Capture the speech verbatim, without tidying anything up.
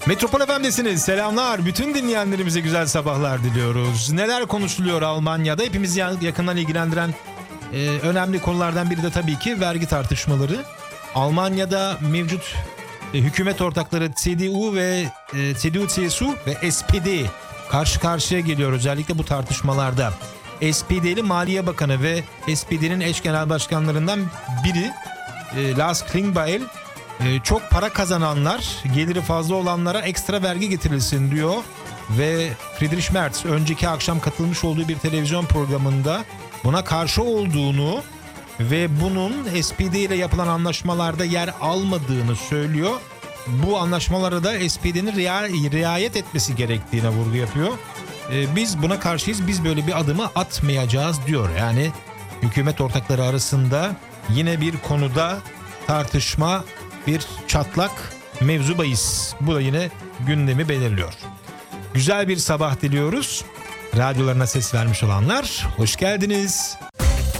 Metropol F M'desiniz. Selamlar. Bütün dinleyenlerimize güzel sabahlar diliyoruz. Neler konuşuluyor Almanya'da? Hepimizi yakından ilgilendiren e, önemli konulardan biri de tabii ki vergi tartışmaları. Almanya'da mevcut e, hükümet ortakları C D U ve e, C D U C S U ve S P D karşı karşıya geliyor. Özellikle bu tartışmalarda. S P D'li Maliye Bakanı ve S P D'nin eş genel başkanlarından biri e, Lars Klingbeil e, çok para kazananlar, geliri fazla olanlara ekstra vergi getirilsin diyor. Ve Friedrich Merz önceki akşam katılmış olduğu bir televizyon programında buna karşı olduğunu ve bunun S P D ile yapılan anlaşmalarda yer almadığını söylüyor. Bu anlaşmalara da S P D'nin riayet etmesi gerektiğine vurgu yapıyor. Ee, biz buna karşıyız, biz böyle bir adımı atmayacağız diyor. Yani hükümet ortakları arasında yine bir konuda tartışma, bir çatlak mevzu bahis. Bu da yine gündemi belirliyor. Güzel bir sabah diliyoruz. Radyolarına ses vermiş olanlar hoş geldiniz.